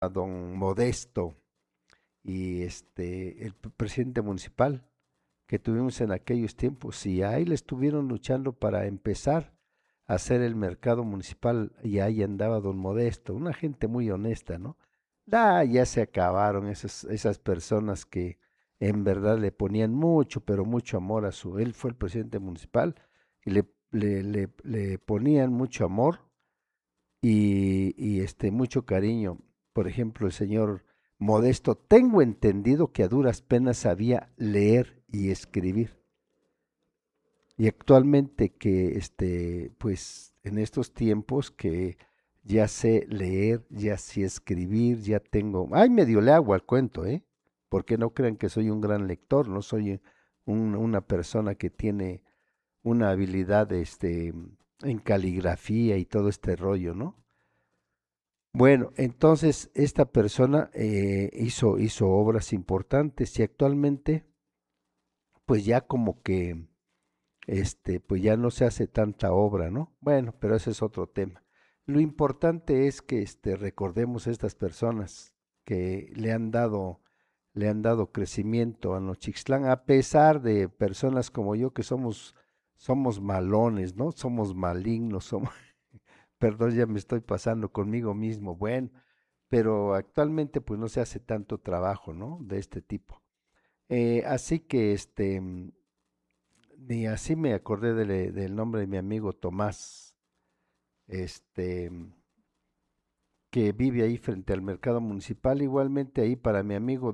a don Modesto y el presidente municipal que tuvimos en aquellos tiempos, y ahí le estuvieron luchando para empezar a hacer el mercado municipal, y ahí andaba don Modesto, una gente muy honesta, ¿no? Ya se acabaron esas personas que en verdad le ponían mucho, pero mucho amor a él fue el presidente municipal, y le ponían mucho amor y mucho cariño. Por ejemplo, el señor Modesto, tengo entendido que a duras penas sabía leer y escribir. Y actualmente que, pues en estos tiempos que ya sé leer, ya sé escribir, ya tengo, ay, medio le hago al cuento, ¿eh? Porque no crean que soy un gran lector, no soy una persona que tiene una habilidad, en caligrafía y todo este rollo, ¿no? Bueno, entonces esta persona hizo obras importantes y actualmente pues ya como que pues ya no se hace tanta obra, ¿no? Bueno, pero ese es otro tema. Lo importante es que recordemos a estas personas que le han dado crecimiento a Nochixtlán, a pesar de personas como yo que somos malones, ¿no? Somos malignos, perdón, ya me estoy pasando conmigo mismo, bueno, pero actualmente pues no se hace tanto trabajo, ¿no? De este tipo. Así que ni así me acordé del nombre de mi amigo Tomás, este, que vive ahí frente al mercado municipal, igualmente ahí para mi amigo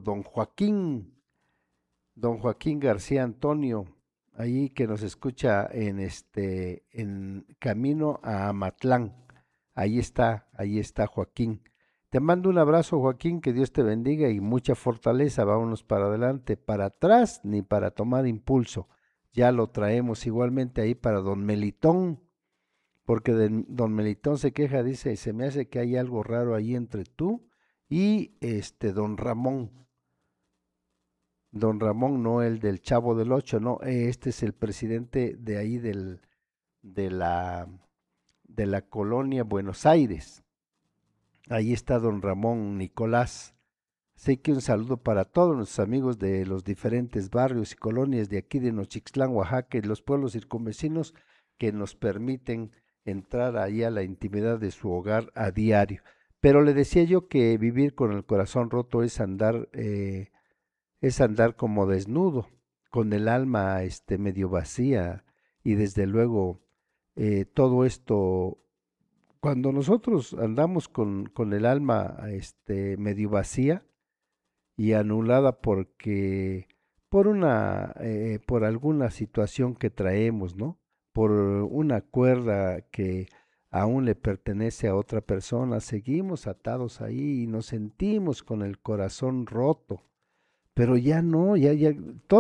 don Joaquín García Antonio, ahí que nos escucha en camino a Amatlán. Ahí está Joaquín. Te mando un abrazo, Joaquín, que Dios te bendiga y mucha fortaleza. Vámonos para adelante, para atrás, ni para tomar impulso. Ya lo traemos igualmente ahí para don Melitón, porque don Melitón se queja, dice, se me hace que hay algo raro ahí entre tú y don Ramón. Don Ramón, no el del Chavo del Ocho, no, este es el presidente de ahí de la, de la colonia Buenos Aires. Ahí está don Ramón Nicolás. Así que un saludo para todos nuestros amigos de los diferentes barrios y colonias de aquí de Nochixtlán, Oaxaca y los pueblos circunvecinos que nos permiten entrar ahí a la intimidad de su hogar a diario. Pero le decía yo que vivir con el corazón roto es andar como desnudo, con el alma medio vacía y desde luego todo esto, cuando nosotros andamos con el alma medio vacía y anulada por alguna situación que traemos, ¿no? Por una cuerda que aún le pertenece a otra persona, seguimos atados ahí y nos sentimos con el corazón roto, pero ya no, ya,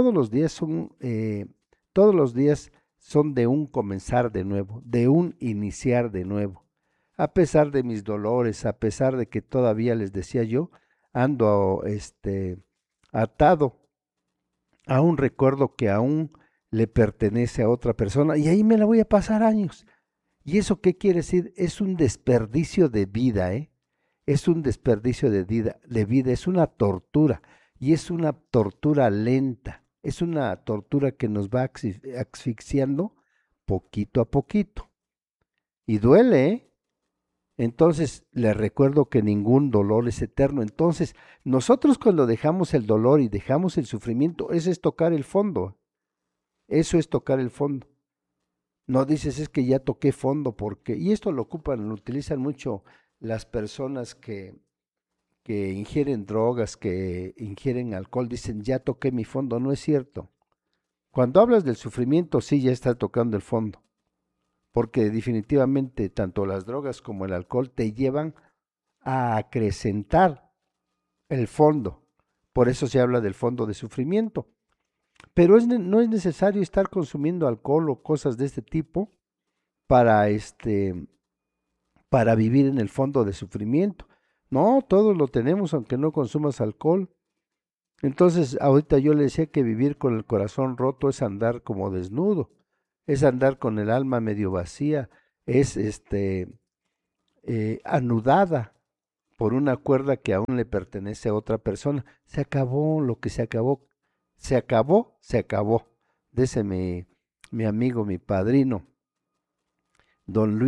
todos los días son de un comenzar de nuevo, de un iniciar de nuevo. A pesar de mis dolores, a pesar de que todavía les decía yo, ando atado a un recuerdo que aún le pertenece a otra persona y ahí me la voy a pasar años. ¿Y eso qué quiere decir? Es un desperdicio de vida, ¿eh? Es un desperdicio de vida, es una tortura y es una tortura lenta, es una tortura que nos va asfixiando poquito a poquito y duele, ¿eh? Entonces, les recuerdo que ningún dolor es eterno. Entonces, nosotros cuando dejamos el dolor y dejamos el sufrimiento, eso es tocar el fondo. Eso es tocar el fondo. No dices es que ya toqué fondo porque, y esto lo utilizan mucho las personas que ingieren drogas, que ingieren alcohol, dicen ya toqué mi fondo. No es cierto. Cuando hablas del sufrimiento, sí, ya estás tocando el fondo, porque definitivamente tanto las drogas como el alcohol te llevan a acrecentar el fondo. Por eso se habla del fondo de sufrimiento. Pero no es necesario estar consumiendo alcohol o cosas de este tipo para para vivir en el fondo de sufrimiento. No, todos lo tenemos aunque no consumas alcohol. Entonces, ahorita yo le decía que vivir con el corazón roto es andar como desnudo, es andar con el alma medio vacía, es anudada, por una cuerda que aún le pertenece a otra persona. Se acabó lo que se acabó. Se acabó, se acabó. Dice mi amigo, mi padrino, don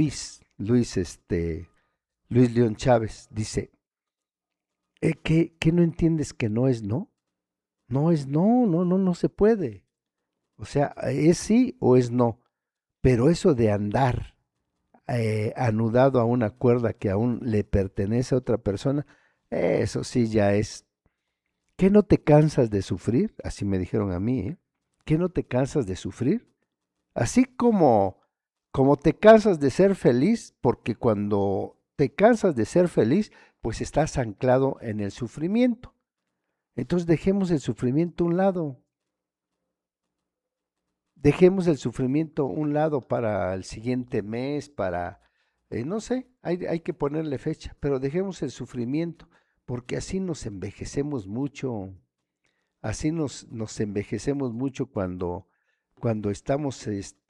Luis León Chávez, dice, ¿qué no entiendes que no es no? No es no, no, no, no se puede. O sea, es sí o es no. Pero eso de andar anudado a una cuerda que aún le pertenece a otra persona, eso sí ya es. ¿Qué no te cansas de sufrir? Así me dijeron a mí, ¿eh? ¿Qué no te cansas de sufrir? Así como te cansas de ser feliz, porque cuando te cansas de ser feliz, pues estás anclado en el sufrimiento. Entonces dejemos el sufrimiento a un lado. Dejemos el sufrimiento a un lado para el siguiente mes, para, no sé, hay que ponerle fecha, pero dejemos el sufrimiento, porque así nos envejecemos mucho. Así nos envejecemos mucho cuando estamos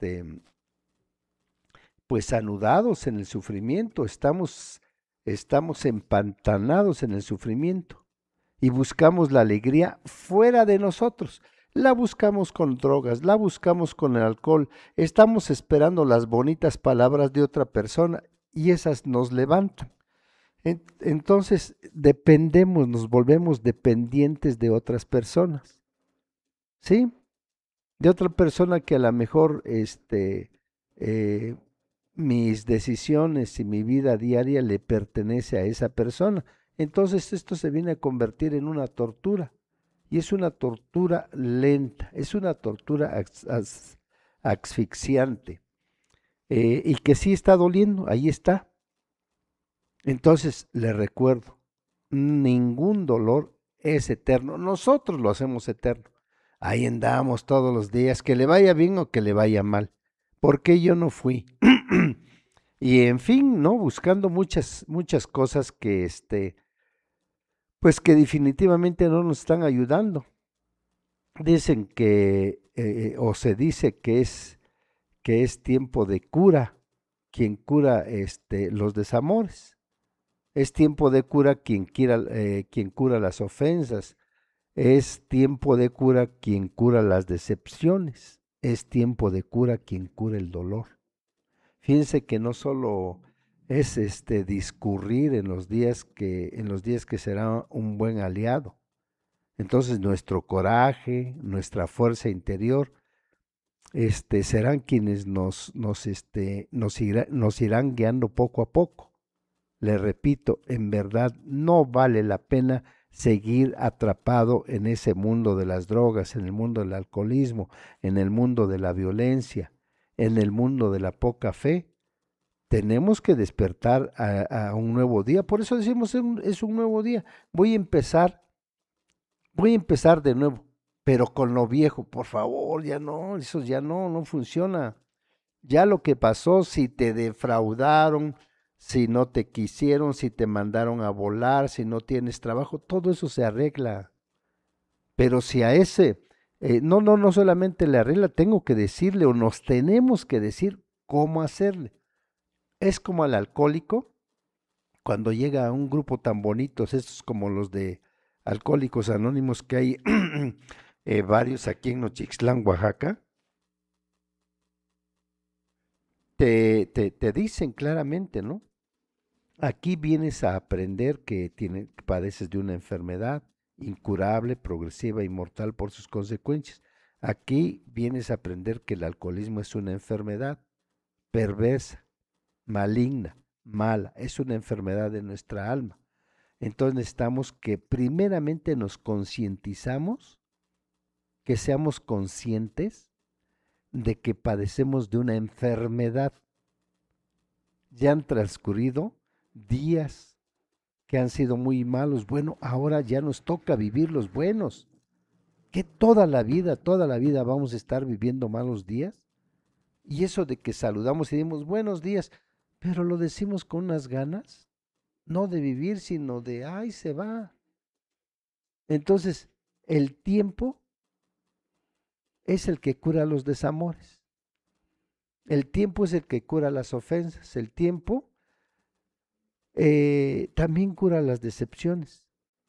pues anudados en el sufrimiento, estamos empantanados en el sufrimiento y buscamos la alegría fuera de nosotros. La buscamos con drogas, la buscamos con el alcohol, estamos esperando las bonitas palabras de otra persona y esas nos levantan. Entonces dependemos, nos volvemos dependientes de otras personas, ¿sí? De otra persona que a lo mejor eh, mis decisiones y mi vida diaria le pertenece a esa persona. Entonces esto se viene a convertir en una tortura y es una tortura lenta, es una tortura asfixiante y que sí está doliendo, ahí está. Entonces le recuerdo, ningún dolor es eterno, nosotros lo hacemos eterno. Ahí andamos todos los días, que le vaya bien o que le vaya mal. ¿Por qué yo no fui? Y en fin, ¿no? Buscando muchas cosas que pues que definitivamente no nos están ayudando. Dicen o se dice que es tiempo de cura, quien cura los desamores. Es tiempo de cura quien cura las ofensas. Es tiempo de cura quien cura las decepciones. Es tiempo de cura quien cura el dolor. Fíjense que no solo es discurrir en los días que será un buen aliado. Entonces nuestro coraje, nuestra fuerza interior, serán quienes nos irán guiando poco a poco. Le repito, en verdad no vale la pena seguir atrapado en ese mundo de las drogas, en el mundo del alcoholismo, en el mundo de la violencia, en el mundo de la poca fe. Tenemos que despertar a un nuevo día. Por eso decimos es un nuevo día. Voy a empezar de nuevo, pero con lo viejo, por favor, ya no, eso ya no funciona. Ya lo que pasó, si te defraudaron, si no te quisieron, si te mandaron a volar, si no tienes trabajo, todo eso se arregla. Pero si a ese, no solamente le arregla, tengo que decirle o nos tenemos que decir cómo hacerle. Es como al alcohólico, cuando llega a un grupo tan bonitos, estos como los de Alcohólicos Anónimos que hay varios aquí en Nochixtlán, Oaxaca, te dicen claramente, ¿no? Aquí vienes a aprender que padeces de una enfermedad incurable, progresiva y mortal por sus consecuencias. Aquí vienes a aprender que el alcoholismo es una enfermedad perversa, maligna, mala, es una enfermedad de nuestra alma. Entonces necesitamos que primeramente nos concientizamos, que seamos conscientes de que padecemos de una enfermedad. Ya han transcurrido días que han sido muy malos. Bueno, ahora ya nos toca vivir los buenos. Que toda la vida vamos a estar viviendo malos días. Y eso de que saludamos y decimos buenos días, pero lo decimos con unas ganas, no de vivir, sino de, ay, se va. Entonces, el tiempo es el que cura los desamores. El tiempo es el que cura las ofensas. El tiempo también cura las decepciones.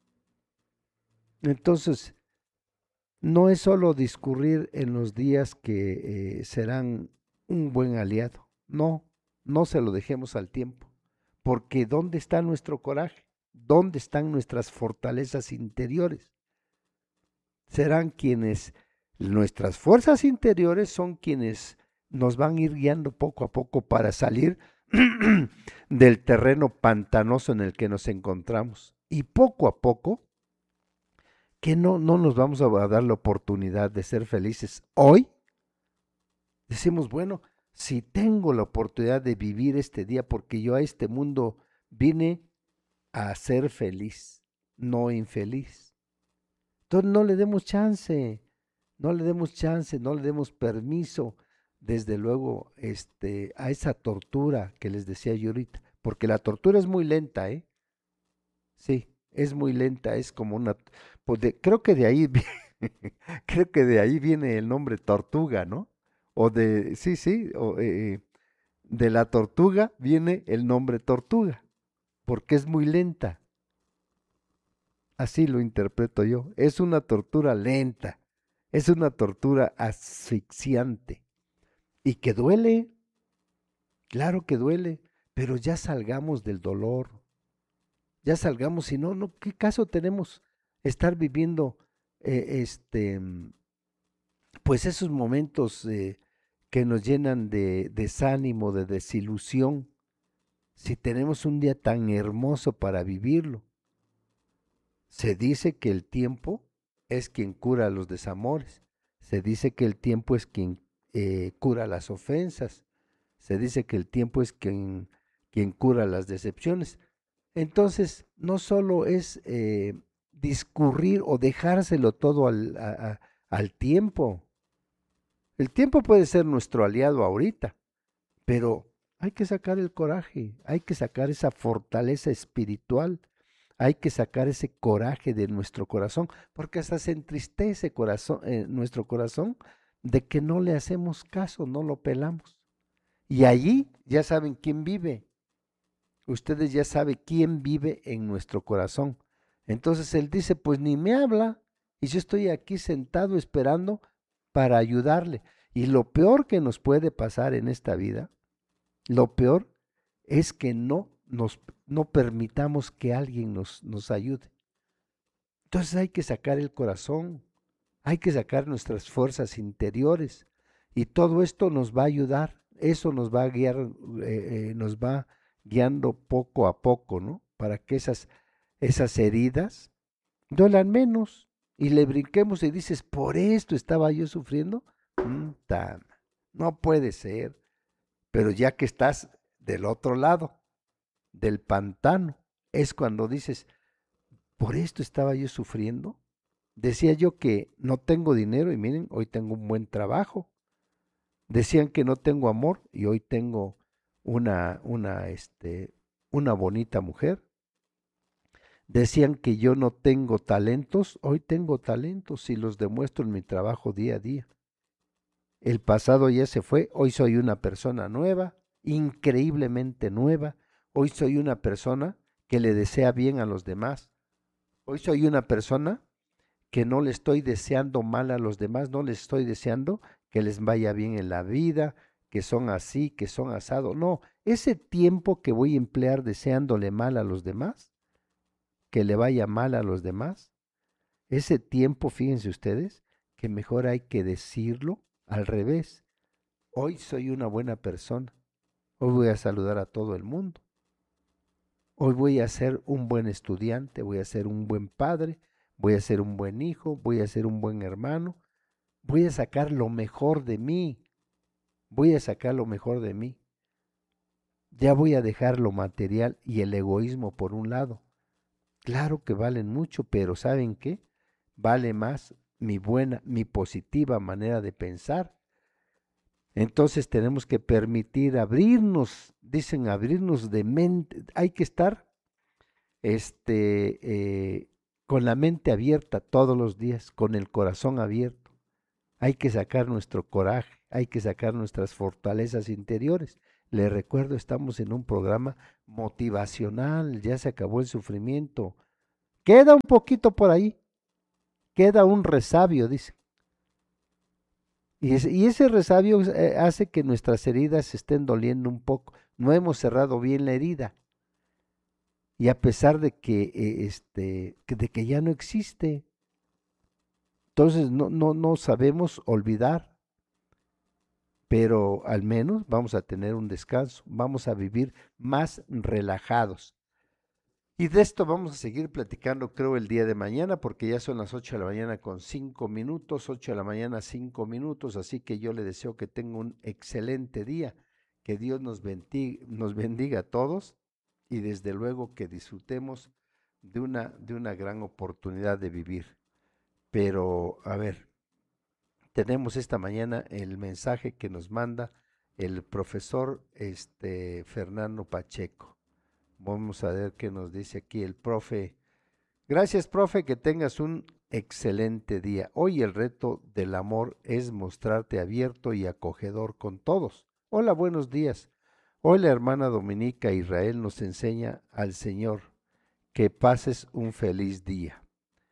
Entonces, no es solo discurrir en los días que serán un buen aliado. No, no se lo dejemos al tiempo. Porque ¿dónde está nuestro coraje? ¿Dónde están nuestras fortalezas interiores? Serán quienes, nuestras fuerzas interiores son quienes nos van a ir guiando poco a poco para salir del terreno pantanoso en el que nos encontramos. Y poco a poco, que no nos vamos a dar la oportunidad de ser felices hoy, decimos, bueno, si tengo la oportunidad de vivir este día, porque yo a este mundo vine a ser feliz, no infeliz. Entonces no le demos chance, no le demos chance, no le demos permiso, desde luego, a esa tortura que les decía yo ahorita, porque la tortura es muy lenta, ¿eh? Sí, es muy lenta, es como una, pues creo que de ahí, creo que de ahí viene el nombre tortuga, ¿no? O de, sí, sí, de la tortuga viene el nombre tortuga, porque es muy lenta. Así lo interpreto yo. Es una tortura lenta, es una tortura asfixiante y que duele, claro que duele, pero ya salgamos del dolor, ya salgamos, si no, no, ¿qué caso tenemos estar viviendo pues esos momentos que nos llenan de desánimo, de desilusión, si tenemos un día tan hermoso para vivirlo? Se dice que el tiempo es quien cura los desamores. Se dice que el tiempo es quien cura las ofensas. Se dice que el tiempo es quien cura las decepciones. Entonces, no solo es discurrir o dejárselo todo al tiempo. El tiempo puede ser nuestro aliado ahorita, pero hay que sacar el coraje, hay que sacar esa fortaleza espiritual, hay que sacar ese coraje de nuestro corazón, porque hasta se entristece nuestro corazón de que no le hacemos caso, no lo pelamos. Y allí ya saben quién vive. Ustedes ya saben quién vive en nuestro corazón. Entonces él dice, pues ni me habla y yo estoy aquí sentado esperando para ayudarle. Y lo peor que nos puede pasar en esta vida, lo peor es que no permitamos que alguien nos ayude. Entonces hay que sacar el corazón, hay que sacar nuestras fuerzas interiores y todo esto nos va a ayudar, eso nos va a guiar, nos va guiando poco a poco, ¿no? Para que esas heridas duelan menos y le brinquemos y dices, por esto estaba yo sufriendo. No puede ser, pero ya que estás del otro lado, del pantano, es cuando dices, por esto estaba yo sufriendo. Decía yo que no tengo dinero y miren, hoy tengo un buen trabajo. Decían que no tengo amor y hoy tengo una bonita mujer. Decían que yo no tengo talentos, hoy tengo talentos y los demuestro en mi trabajo día a día. El pasado ya se fue, hoy soy una persona nueva, increíblemente nueva. Hoy soy una persona que le desea bien a los demás. Hoy soy una persona que no le estoy deseando mal a los demás, no les estoy deseando que les vaya bien en la vida, que son así, que son asado. No, ese tiempo que voy a emplear deseándole mal a los demás, que le vaya mal a los demás, ese tiempo, fíjense ustedes, que mejor hay que decirlo al revés. Hoy soy una buena persona. Hoy voy a saludar a todo el mundo. Hoy voy a ser un buen estudiante, voy a ser un buen padre, voy a ser un buen hijo, voy a ser un buen hermano. Voy a sacar lo mejor de mí. Voy a sacar lo mejor de mí. Ya voy a dejar lo material y el egoísmo por un lado. Claro que valen mucho, pero ¿saben qué? Vale más mi buena, mi positiva manera de pensar. Entonces tenemos que permitir abrirnos, dicen abrirnos de mente. Hay que estar con la mente abierta todos los días, con el corazón abierto. Hay que sacar nuestro coraje, hay que sacar nuestras fortalezas interiores. Le recuerdo, estamos en un programa motivacional, ya se acabó el sufrimiento. Queda un poquito por ahí, queda un resabio, dice. Y ese resabio hace que nuestras heridas estén doliendo un poco. No hemos cerrado bien la herida. Y a pesar de de que ya no existe, entonces no sabemos olvidar, pero al menos vamos a tener un descanso, vamos a vivir más relajados. Y de esto vamos a seguir platicando, creo, el día de mañana, porque ya son las 8 de la mañana con 5 minutos, 8 de la mañana 5 minutos, así que yo le deseo que tenga un excelente día, que Dios nos bendiga a todos y desde luego que disfrutemos de una gran oportunidad de vivir. Pero, a ver, tenemos esta mañana el mensaje que nos manda el profesor Fernando Pacheco. Vamos a ver qué nos dice aquí el profe. Gracias, profe, que tengas un excelente día. Hoy el reto del amor es mostrarte abierto y acogedor con todos. Hola, buenos días. Hoy la hermana Dominica Israel nos enseña al Señor. Que pases un feliz día.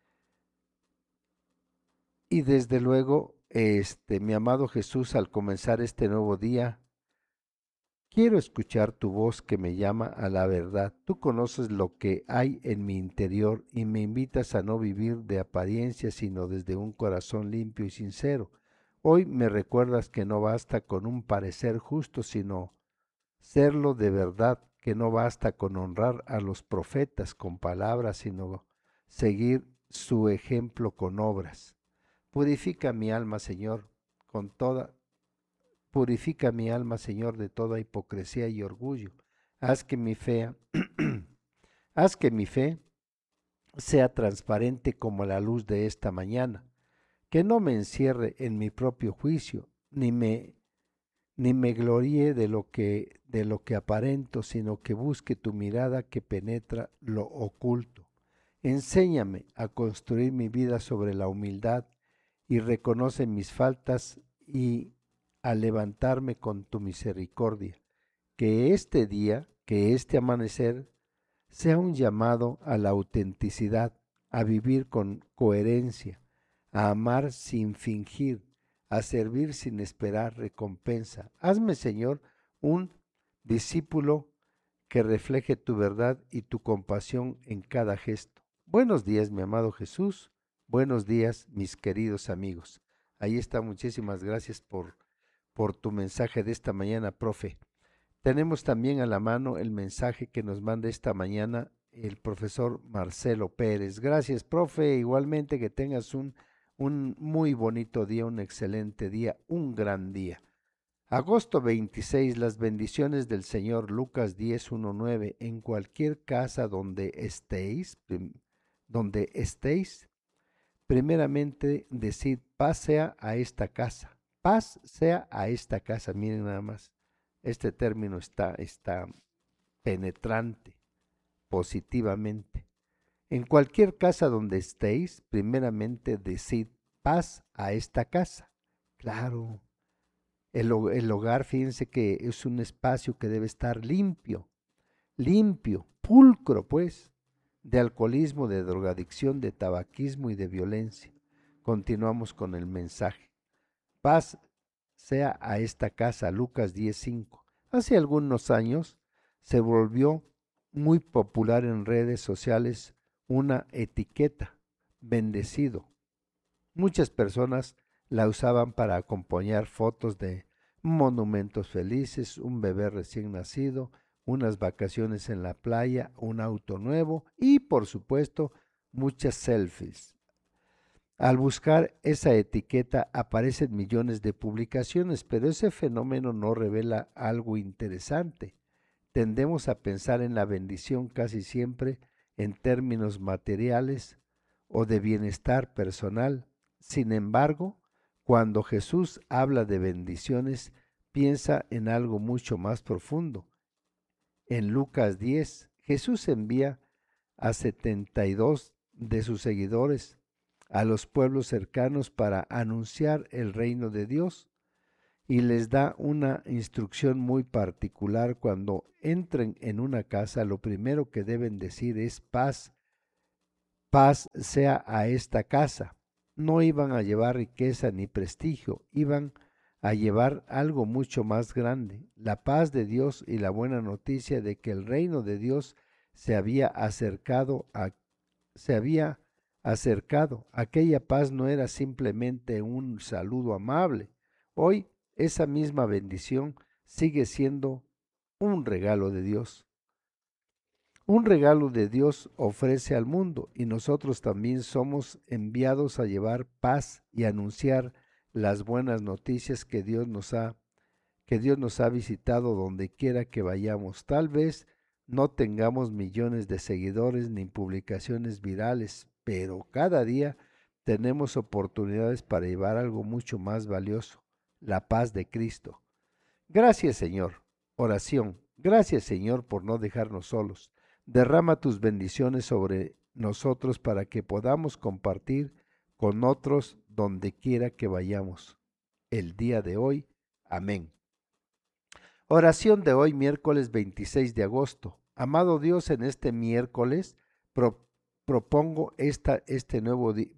Y desde luego, mi amado Jesús, al comenzar este nuevo día, quiero escuchar tu voz que me llama a la verdad. Tú conoces lo que hay en mi interior y me invitas a no vivir de apariencia, sino desde un corazón limpio y sincero. Hoy me recuerdas que no basta con un parecer justo, sino serlo de verdad, que no basta con honrar a los profetas con palabras, sino seguir su ejemplo con obras. Purifica mi alma, Señor, con toda Purifica mi alma, Señor, de toda hipocresía y orgullo. Haz que mi fe, haz que mi fe sea transparente como la luz de esta mañana, que no me encierre en mi propio juicio, ni me gloríe de lo que aparento, sino que busque tu mirada que penetra lo oculto. Enséñame a construir mi vida sobre la humildad y reconoce mis faltas y a levantarme con tu misericordia. Que este día, que este amanecer, sea un llamado a la autenticidad, a vivir con coherencia, a amar sin fingir, a servir sin esperar recompensa. Hazme, Señor, un discípulo que refleje tu verdad y tu compasión en cada gesto. Buenos días, mi amado Jesús. Buenos días, mis queridos amigos. Ahí está, muchísimas gracias por tu mensaje de esta mañana, profe. Tenemos también a la mano el mensaje que nos manda esta mañana el profesor Marcelo Pérez. Gracias, profe. Igualmente que tengas un muy bonito día, un excelente día, un gran día. Agosto 26, las bendiciones del Señor, Lucas 10:19. En cualquier casa donde estéis, primeramente decid, paz sea a esta casa. Paz sea a esta casa. Miren nada más. Este término está penetrante, positivamente. En cualquier casa donde estéis, primeramente decid paz a esta casa. Claro, el hogar, fíjense que es un espacio que debe estar limpio, limpio, pulcro, pues, de alcoholismo, de drogadicción, de tabaquismo y de violencia. Continuamos con el mensaje. Paz sea a esta casa, Lucas 10:5. Hace algunos años se volvió muy popular en redes sociales una etiqueta, bendecido. Muchas personas la usaban para acompañar fotos de monumentos felices, un bebé recién nacido, unas vacaciones en la playa, un auto nuevo y, por supuesto, muchas selfies. Al buscar esa etiqueta aparecen millones de publicaciones, pero ese fenómeno no revela algo interesante. Tendemos a pensar en la bendición casi siempre en términos materiales o de bienestar personal. Sin embargo, cuando Jesús habla de bendiciones, piensa en algo mucho más profundo. En Lucas 10, Jesús envía a 72 de sus seguidores a los pueblos cercanos para anunciar el reino de Dios. y les da una instrucción muy particular. Cuando entren en una casa, lo primero que deben decir es paz, paz sea a esta casa. No iban a llevar riqueza ni prestigio, iban a llevar algo mucho más grande, la paz de Dios y la buena noticia de que el reino de Dios se había acercado se había acercado. Aquella paz no era simplemente un saludo amable. Hoy esa misma bendición sigue siendo un regalo de Dios. Un regalo de Dios ofrece al mundo y nosotros también somos enviados a llevar paz y anunciar las buenas noticias que Dios nos ha visitado donde quiera que vayamos. Tal vez no tengamos millones de seguidores ni publicaciones virales, pero cada día tenemos oportunidades para llevar algo mucho más valioso, la paz de Cristo. Gracias, Señor. Oración. Gracias, Señor, por no dejarnos solos. Derrama tus bendiciones sobre nosotros para que podamos compartir con otros donde quiera que vayamos. El día de hoy. Amén. Oración de hoy, miércoles 26 de agosto. Amado Dios, en este miércoles propongo este nuevo día,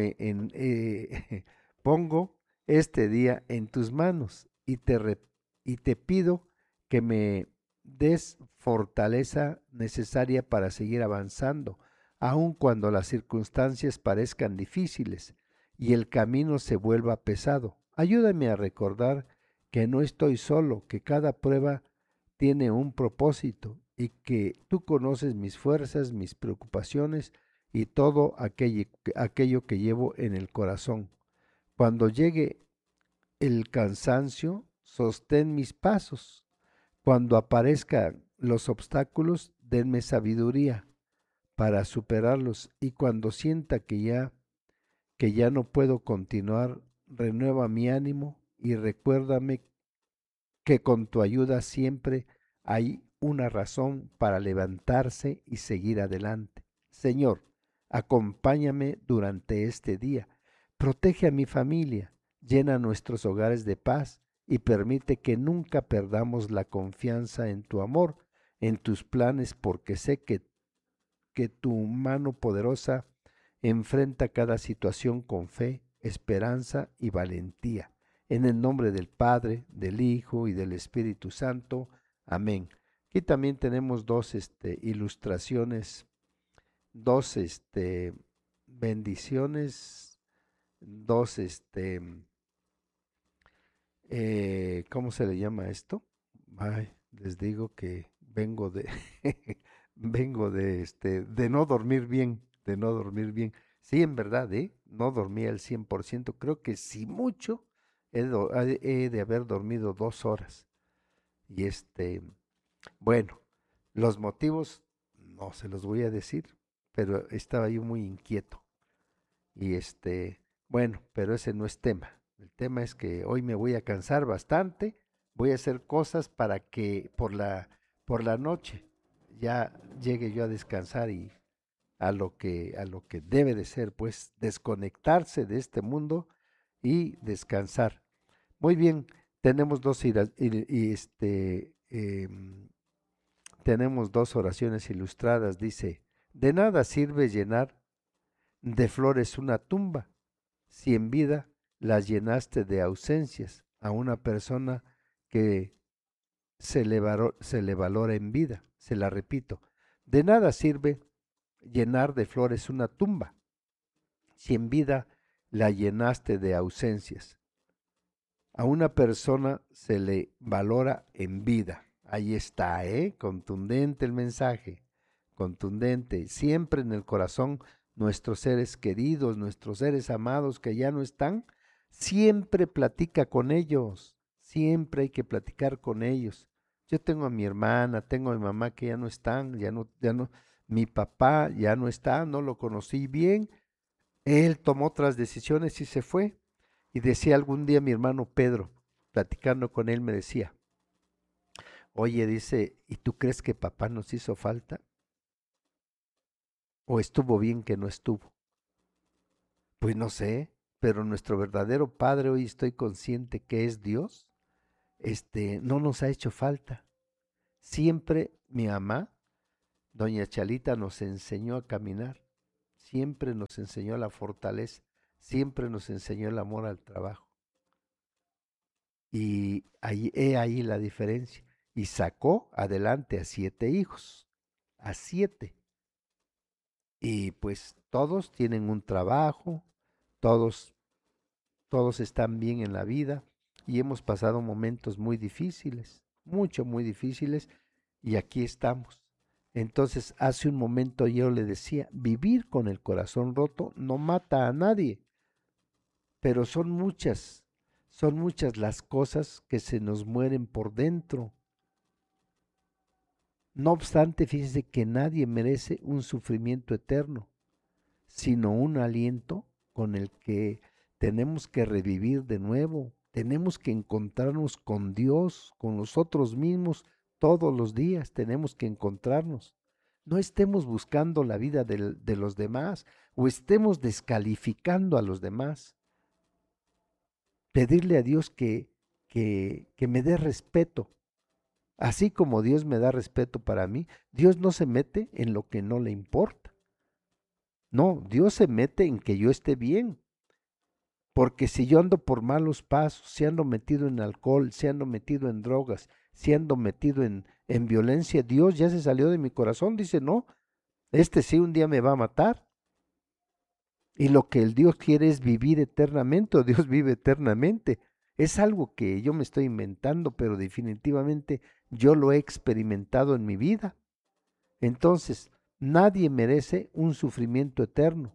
pongo este día en tus manos y te pido que me des fortaleza necesaria para seguir avanzando, aun cuando las circunstancias parezcan difíciles y el camino se vuelva pesado. Ayúdame a recordar que no estoy solo, que cada prueba tiene un propósito y que tú conoces mis fuerzas, mis preocupaciones y todo aquello que llevo en el corazón. Cuando llegue el cansancio, sostén mis pasos. Cuando aparezcan los obstáculos, denme sabiduría para superarlos y cuando sienta que ya no puedo continuar, renueva mi ánimo y recuérdame que con tu ayuda siempre hay una razón para levantarse y seguir adelante. Señor, acompáñame durante este día, protege a mi familia, llena nuestros hogares de paz y permite que nunca perdamos la confianza en tu amor, en tus planes, porque sé que tu mano poderosa enfrenta cada situación con fe, esperanza y valentía. En el nombre del Padre, del Hijo y del Espíritu Santo. Amén. Aquí también tenemos dos ilustraciones, dos bendiciones, dos ¿cómo se le llama esto? Ay, les digo que vengo de vengo de no dormir bien, de no dormir bien. Sí, en verdad, no dormí al 100%. Creo que si mucho he de haber dormido 2 horas. Y bueno, los motivos no se los voy a decir, pero estaba yo muy inquieto. Y bueno, pero ese no es tema. El tema es que hoy me voy a cansar bastante, voy a hacer cosas para que por la noche ya llegue yo a descansar y a lo que debe de ser, pues desconectarse de este mundo y descansar. Muy bien, tenemos tenemos dos oraciones ilustradas. Dice, de nada sirve llenar de flores una tumba si en vida las llenaste de ausencias a una persona que se le valora en vida. Se la repito, de nada sirve llenar de flores una tumba si en vida la llenaste de ausencias. A una persona se le valora en vida. Ahí está, ¿eh? Contundente el mensaje, contundente. Siempre en el corazón nuestros seres queridos, nuestros seres amados que ya no están, siempre platica con ellos. Siempre hay que platicar con ellos. Yo tengo a mi hermana, tengo a mi mamá que ya no están, ya no, mi papá ya no está, no lo conocí bien. Él tomó otras decisiones y se fue. Y decía algún día mi hermano Pedro, platicando con él, me decía, oye, dice, ¿y tú crees que papá nos hizo falta? ¿O estuvo bien que no estuvo? Pues no sé, pero nuestro verdadero Padre hoy estoy consciente que es Dios. no nos ha hecho falta. Siempre mi mamá, doña Chalita, nos enseñó a caminar, siempre nos enseñó la fortaleza, siempre nos enseñó el amor al trabajo. Y ahí, he ahí la diferencia. Y sacó adelante a 7 hijos, a 7. Y pues todos tienen un trabajo, todos, todos están bien en la vida y hemos pasado momentos muy difíciles, muy difíciles, y aquí estamos. Entonces, hace un momento yo le decía, vivir con el corazón roto no mata a nadie, pero son muchas las cosas que se nos mueren por dentro. No obstante, fíjese que nadie merece un sufrimiento eterno, sino un aliento con el que tenemos que revivir de nuevo, tenemos que encontrarnos con Dios, con nosotros mismos, todos los días tenemos que encontrarnos. No estemos buscando la vida de los demás o estemos descalificando a los demás. Pedirle a Dios que me dé respeto. Así como Dios me da respeto para mí, Dios no se mete en lo que no le importa. No, Dios se mete en que yo esté bien. Porque si yo ando por malos pasos, si ando metido en alcohol, si ando metido en drogas, si ando metido en violencia, Dios ya se salió de mi corazón. Dice, no, este sí un día me va a matar. Y lo que el Dios quiere es vivir eternamente, o Dios vive eternamente. Es algo que yo me estoy inventando, pero definitivamente yo lo he experimentado en mi vida. Entonces, nadie merece un sufrimiento eterno.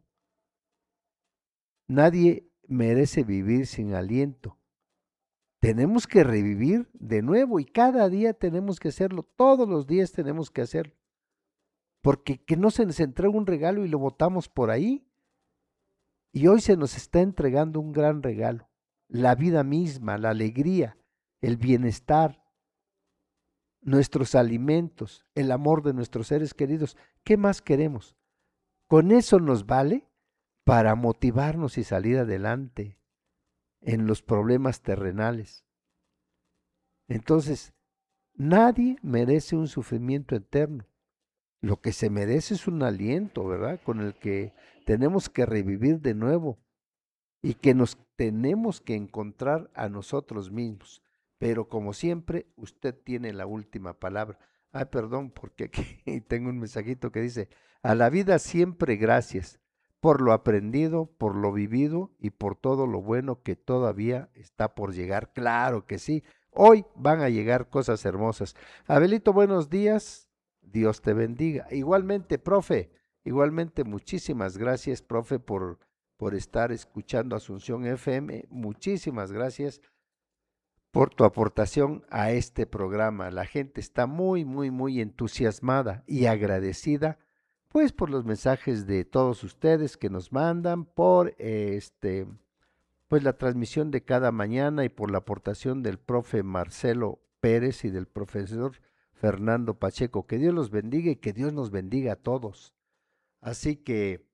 Nadie merece vivir sin aliento. Tenemos que revivir de nuevo y cada día tenemos que hacerlo. Todos los días tenemos que hacerlo. Porque que no se nos entrega un regalo y lo botamos por ahí. Y hoy se nos está entregando un gran regalo. La vida misma, la alegría, el bienestar, nuestros alimentos, el amor de nuestros seres queridos. ¿Qué más queremos? Con eso nos vale para motivarnos y salir adelante en los problemas terrenales. Entonces, nadie merece un sufrimiento eterno. Lo que se merece es un aliento, ¿verdad? Con el que tenemos que revivir de nuevo y que nos tenemos que encontrar a nosotros mismos. Pero como siempre, usted tiene la última palabra. Ay, perdón, porque aquí tengo un mensajito que dice, a la vida siempre gracias por lo aprendido, por lo vivido y por todo lo bueno que todavía está por llegar. Claro que sí, hoy van a llegar cosas hermosas. Abelito, buenos días, Dios te bendiga. Igualmente, profe, igualmente muchísimas gracias, profe, por estar escuchando Asunción FM. Muchísimas gracias por tu aportación a este programa. La gente está muy entusiasmada y agradecida, pues por los mensajes de todos ustedes que nos mandan, por pues la transmisión de cada mañana y por la aportación del profe Marcelo Pérez y del profesor Fernando Pacheco. Que Dios los bendiga y que Dios nos bendiga a todos. Así que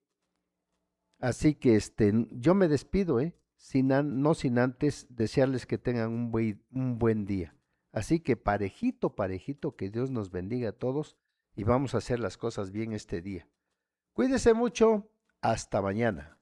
yo me despido, no sin antes desearles que tengan un buen día. Así que parejito, que Dios nos bendiga a todos y vamos a hacer las cosas bien este día. Cuídese mucho, hasta mañana.